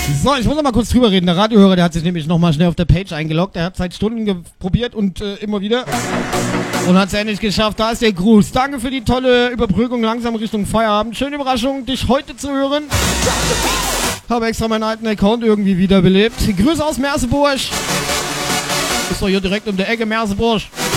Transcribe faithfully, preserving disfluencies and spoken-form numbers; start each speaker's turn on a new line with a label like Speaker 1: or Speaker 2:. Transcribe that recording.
Speaker 1: So, ich muss noch mal kurz drüber reden. Der Radiohörer, der hat sich nämlich noch mal schnell auf der Page eingeloggt. Der hat seit Stunden probiert und äh, immer wieder. Und hat es endlich geschafft. Da ist der Gruß. Danke für die tolle Überbrückung langsam Richtung Feierabend. Schöne Überraschung, dich heute zu hören. Habe extra meinen alten Account irgendwie wiederbelebt. Grüße aus Merseburg. Ist doch hier direkt um der Ecke, Merseburg.